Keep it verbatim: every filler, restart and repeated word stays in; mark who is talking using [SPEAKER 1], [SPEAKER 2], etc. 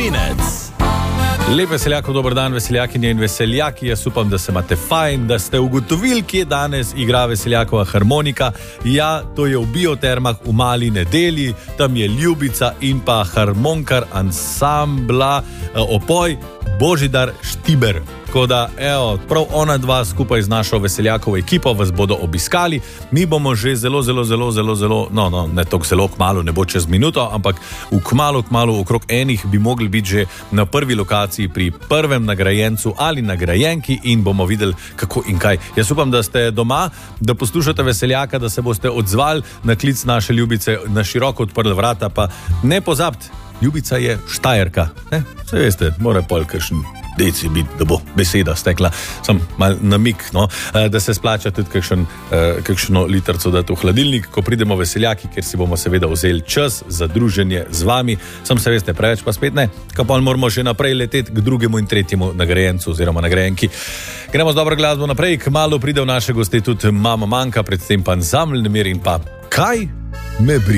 [SPEAKER 1] Mladinec. Lep veseljakov, dober dan, veseljakinje in veseljaki. Jaz upam, da se imate fajn, da ste ugotovili, kje danes igra veseljakova harmonika. Ja, to je v Biotermah v Mali Nedelji, tam je Ljubica in pa harmonkar ansambla Opoj Božidar Štiber. Tako da, evo, prav ona dva skupaj z našo veseljakovo ekipo vas bodo obiskali. Mi bomo že zelo, zelo, zelo, zelo, zelo, no, no, ne toliko zelo kmalu, ne bo čez minuto, ampak v kmalu, kmalu okrog enih bi mogli biti že na prvi lokaciji pri prvem nagrajencu ali nagrajenki in bomo videli, kako in kaj. Jaz upam, da ste doma, da poslušate veseljaka, da se boste odzvali na klic naše Ljubice, na široko odprli vrata, pa ne pozabiti, Ljubica je Štajerka, ne? Vse veste, mora pol kakšen deci biti, da bo beseda stekla. Sam mal namik, no, da se splača tudi kakšen, kakšno litrco dati v hladilnik, ko pridemo veseljaki, ker si bomo seveda vzeli čas za druženje z vami. Sam se veste, preveč pa spet ne, kapal moramo že naprej leteti k drugemu in tretjemu nagrajencu oziroma nagrajenki. Gremo z dobro glasbo naprej, kmalu pride v naše gosti tudi Mama Manka, predtem pa ansambl Nemir in pa Kaj me briga.